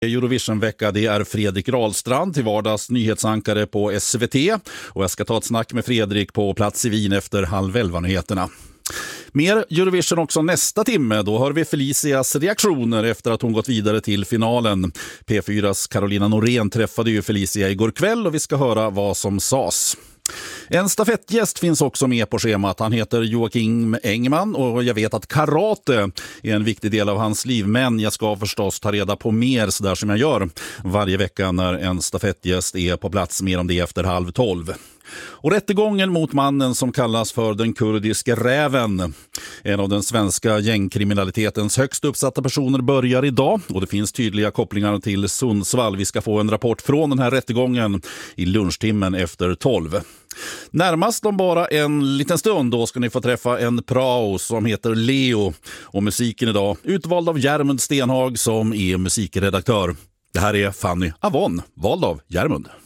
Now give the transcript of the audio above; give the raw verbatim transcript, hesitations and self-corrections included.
Eurovision-vecka, det är Fredrik Rahlstrand, till vardags nyhetsankare på S V T, och jag ska ta ett snack med Fredrik på plats i Wien efter halv elva-nyheterna. Mer Eurovision också nästa timme. Då hör vi Felicias reaktioner efter att hon gått vidare till finalen. P fyras Carolina Norén träffade ju Felicia igår kväll och vi ska höra vad som sas. En stafettgäst finns också med på schemat. Han heter Joakim Engman och jag vet att karate är en viktig del av hans liv. Men jag ska förstås ta reda på mer, så där som jag gör varje vecka när en stafettgäst är på plats. Mer om det efter halv tolv. Och rättegången mot mannen som kallas för den kurdiska räven, en av den svenska gängkriminalitetens högst uppsatta personer, börjar idag. Och det finns tydliga kopplingar till Sundsvall. Vi ska få en rapport från den här rättegången i lunchtimmen efter tolv. Närmast om bara en liten stund då ska ni få träffa en prao som heter Leo. Och musiken idag utvald av Järmund Stenhag som är musikredaktör. Det här är Fanny Avon, vald av Järmund.